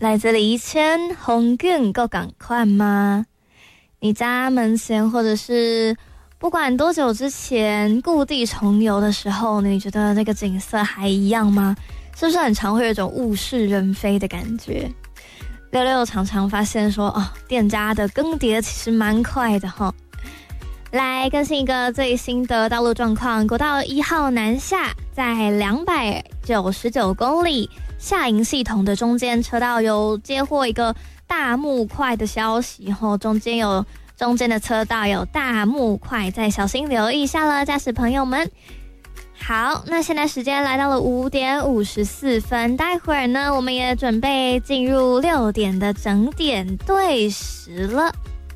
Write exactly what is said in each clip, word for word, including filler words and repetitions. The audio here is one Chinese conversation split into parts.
来自李谦，风景够赶快吗？你家门前或者是不管多久之前故地重游的时候，你觉得那个景色还一样吗？是不是很常会有一种物是人非的感觉？六六常常发现说，哦，店家的更迭其实蛮快的齁。来更新一个最新的道路状况，国道一号南下，在两百九十九公里下营系统的中间车道有接获一个大木块的消息后，中间有中间的车道有大木块，再小心留意一下了，驾驶朋友们。好，那现在时间来到了五点五十四分，待会儿呢，我们也准备进入六点的整点对时了。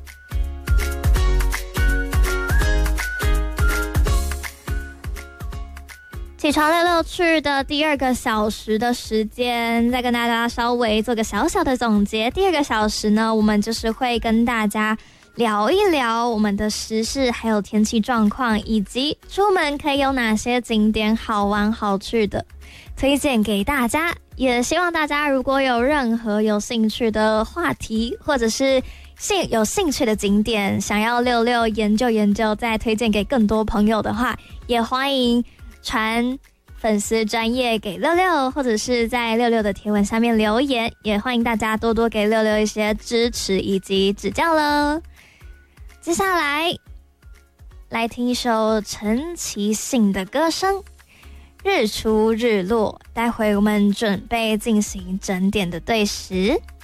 起床六六去的第二个小时的时间，再跟大家稍微做个小小的总结。第二个小时呢，我们就是会跟大家聊一聊我们的时事，还有天气状况，以及出门可以有哪些景点好玩好去的，推荐给大家。也希望大家如果有任何有兴趣的话题，或者是兴有兴趣的景点，想要六六研究研究，再推荐给更多朋友的话，也欢迎传粉丝专页给六六，或者是在六六的贴文下面留言，也欢迎大家多多给六六一些支持以及指教咯。接下来来听一首陈其信的歌声《日出日落》，待会我们准备进行整点的对时。